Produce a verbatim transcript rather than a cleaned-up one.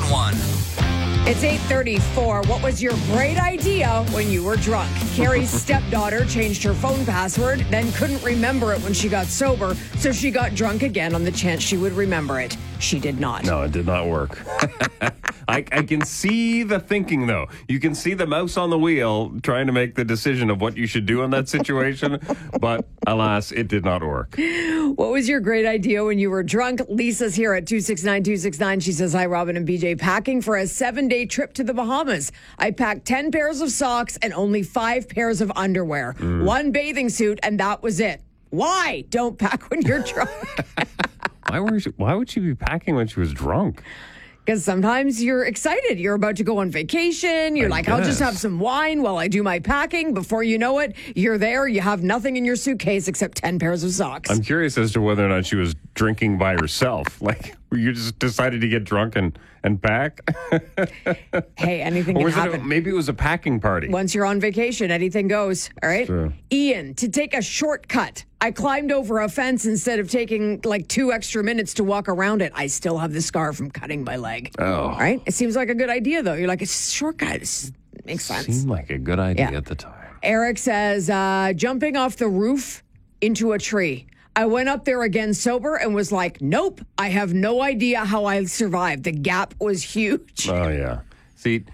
one. It's eight thirty-four. What was your great idea when you were drunk? Carrie's stepdaughter changed her phone password, then couldn't remember it when she got sober, so she got drunk again on the chance she would remember it. She did not. No, it did not work. I, I can see the thinking, though. You can see the mouse on the wheel trying to make the decision of what you should do in that situation. But alas, it did not work. What was your great idea when you were drunk? Lisa's here at two six nine two six nine. She says, hi, Robin and B J. Packing for a seven-day trip to the Bahamas. I packed ten pairs of socks and only five pairs of underwear. Mm. One bathing suit, and that was it. Why? Don't pack when you're drunk. Why were she, why would she be packing when she was drunk? Because sometimes you're excited. You're about to go on vacation. You're I like, guess. I'll just have some wine while I do my packing. Before you know it, you're there. You have nothing in your suitcase except ten pairs of socks. I'm curious as to whether or not she was drinking by herself. Like, you just decided to get drunk and, and pack? Hey, anything or can was happen. It a, maybe it was a packing party. Once you're on vacation, anything goes. All right? True. Ian, to take a shortcut. I climbed over a fence instead of taking like two extra minutes to walk around it. I still have the scar from cutting my leg. Oh. All right? It seems like a good idea, though. You're like, it's a shortcut. This makes sense. Seemed like a good idea Yeah. at the time. Eric says, uh, jumping off the roof into a tree. I went up there again sober and was like, nope, I have no idea how I survived. The gap was huge. Oh, yeah. See,